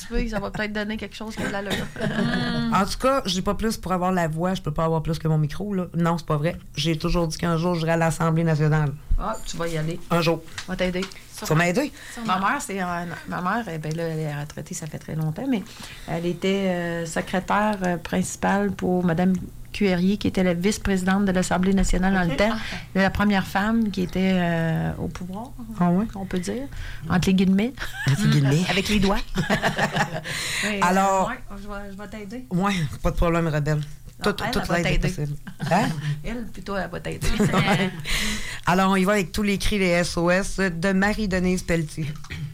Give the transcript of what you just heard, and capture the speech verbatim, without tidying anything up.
participer, ça va peut-être donner quelque chose qui a de l'allure. En tout cas, j'ai pas plus pour avoir la voix, je peux pas avoir plus que mon micro, là. Non, c'est pas vrai. J'ai toujours dit qu'un jour, j'irai à l'Assemblée nationale. Ah, tu vas y aller. Un jour. On va t'aider. Tu vas m'aider? Ma mère, c'est euh, ma mère, eh ben là, elle est retraitée, ça fait très longtemps, mais elle était euh, secrétaire euh, principale pour Mme Cuérier, qui était la vice-présidente de l'Assemblée nationale dans okay. le temps. La première femme qui était euh, au pouvoir, ah ouais? on peut dire, entre les guillemets. Entre les guillemets. Avec les doigts. Mais, Alors... Euh, ouais, je vais, je vais t'aider. Oui, pas de problème, Rebelle. Non, tout elle, tout elle va t'aider. Possible. Hein? Elle, plutôt, elle va t'aider. Alors, on y va avec tous les cris des S O S de Marie-Denise Pelletier.